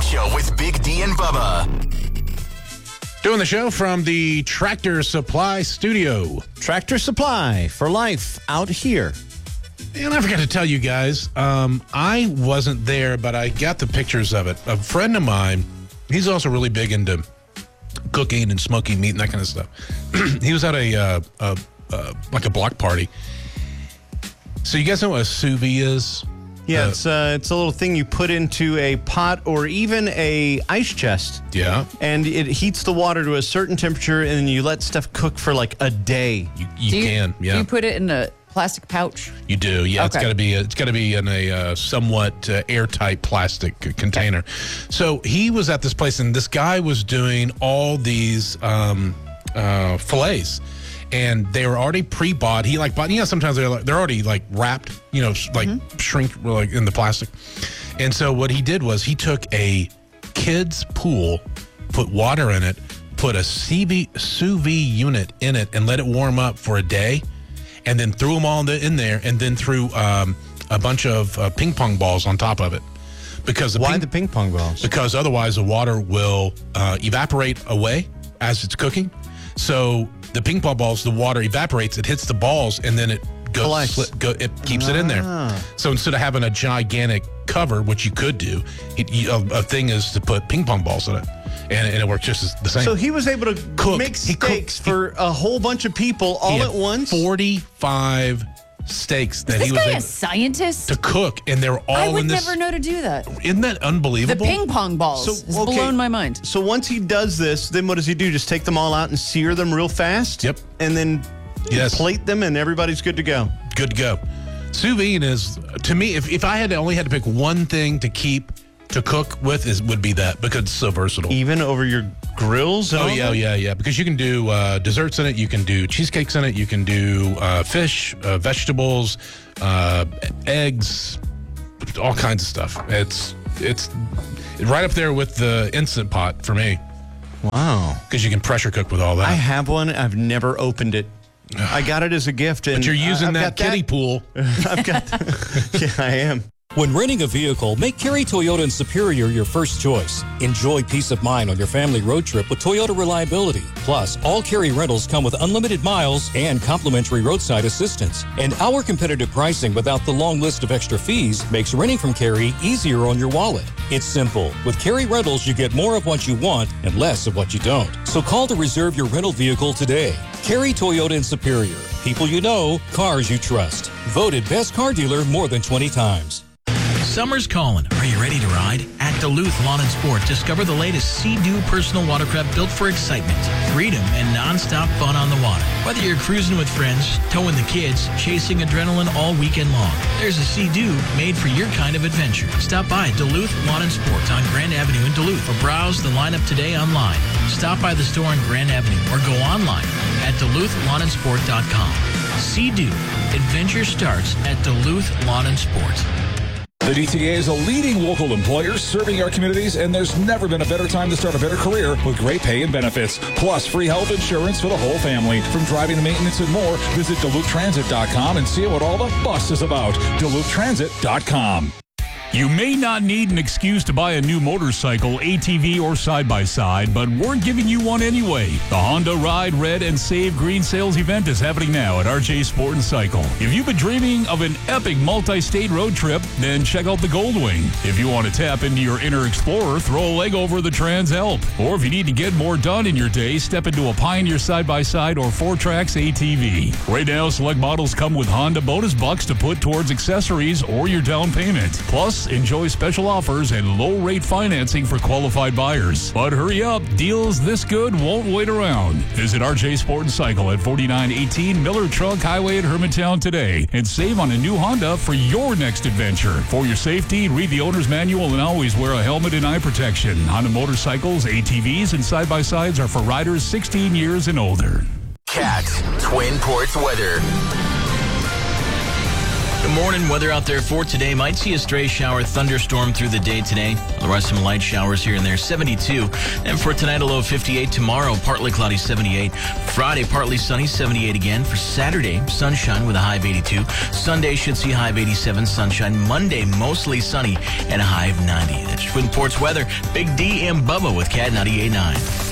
Show with Big D and Bubba. Doing the show from the Tractor Supply studio. Tractor Supply for life out here. And I forgot to tell you guys, I wasn't there, but I got the pictures of it. A friend of mine, he's also really big into cooking and smoking meat and that kind of stuff. He was at like a block party. So you guys know what a sous vide is? Yeah, it's a little thing you put into a pot or even a ice chest. Yeah. And it heats the water to a certain temperature, and then you let stuff cook for like a day. You can, yeah. Do you put it in a plastic pouch? You do, yeah. Okay. It's got to be in a somewhat airtight plastic container. So he was at this place, and this guy was doing all these fillets. And they were already pre-bought. He bought, sometimes they're already wrapped, shrink like in the plastic. And so what he did was he took a kid's pool, put water in it, put a sous vide unit in it, and let it warm up for a day, and then threw them all in there, and then threw a bunch of ping pong balls on top of it. Because Why the ping pong balls? Because otherwise the water will evaporate away as it's cooking. So the ping pong balls, the water evaporates, it hits the balls, and then it goes. It keeps it in there. So instead of having a gigantic cover, which you could do, a thing is to put ping pong balls in it, and it works just the same. So he was able to make steaks for a whole bunch of people all at once? 45 steaks that he was guy able a scientist to cook, and they're all I would in this. never know to do that. Isn't that The unbelievable? ping pong balls has blown my mind. So once he does this, then what does he do? Just take them all out and sear them real fast? Yep. And then plate them, and everybody's good to go. Good to go. Sous vide is, to me, if I only had to pick one thing to cook with, would be that, because it's so versatile. Even over your grills? Oh, yeah. Because you can do desserts in it. You can do cheesecakes in it. You can do fish, vegetables, eggs, all kinds of stuff. It's right up there with the Instant Pot for me. Wow. Because you can pressure cook with all that. I have one. I've never opened it. I got it as a gift. And but you're using that kiddie pool. I've got. Yeah, I am. When renting a vehicle, make Carey Toyota in Superior your first choice. Enjoy peace of mind on your family road trip with Toyota Reliability. Plus, all Carey rentals come with unlimited miles and complimentary roadside assistance. And our competitive pricing without the long list of extra fees makes renting from Carey easier on your wallet. It's simple. With Carey Rentals, you get more of what you want and less of what you don't. So call to reserve your rental vehicle today. Carey Toyota in Superior. People you know, cars you trust. Voted best car dealer more than 20 times. Summer's calling. Are you ready to ride? At Duluth Lawn and Sport, discover the latest Sea-Doo personal watercraft built for excitement, freedom, and non-stop fun on the water. Whether you're cruising with friends, towing the kids, chasing adrenaline all weekend long, there's a Sea-Doo made for your kind of adventure. Stop by Duluth Lawn and Sport on Grand Avenue in Duluth or browse the lineup today online. Stop by the store on Grand Avenue or go online at DuluthLawnandSport.com. Sea-Doo. Adventure starts at Duluth Lawn and Sport. The DTA is a leading local employer serving our communities, and there's never been a better time to start a better career with great pay and benefits, plus free health insurance for the whole family. From driving to maintenance and more, visit DuluthTransit.com and see what all the fuss is about. DuluthTransit.com. You may not need an excuse to buy a new motorcycle, ATV, or side-by-side, but we're giving you one anyway. The Honda Ride Red and Save Green Sales event is happening now at RJ Sport and Cycle. If you've been dreaming of an epic multi-state road trip, then check out the Goldwing. If you want to tap into your inner explorer, throw a leg over the Trans Help. Or if you need to get more done in your day, step into a Pioneer side-by-side or 4Trax ATV. Right now, select models come with Honda bonus bucks to put towards accessories or your down payment. Plus, enjoy special offers and low-rate financing for qualified buyers. But hurry up, deals this good won't wait around. Visit RJ Sport and Cycle at 4918 Miller Trunk Highway in Hermantown today and save on a new Honda for your next adventure. For your safety, read the owner's manual and always wear a helmet and eye protection. Honda motorcycles, ATVs, and side-by-sides are for riders 16 years and older. Cat Twin Ports weather. Good morning. Weather out there for today. Might see a stray shower, thunderstorm through the day today. Otherwise, some light showers here and there. 72. And for tonight, a low of 58. Tomorrow, partly cloudy, 78. Friday, partly sunny, 78 again. For Saturday, sunshine with a high of 82. Sunday should see a high of 87, sunshine. Monday, mostly sunny and a high of 90. That's Twin Ports weather. Big D and Bubba with Cat 98.9.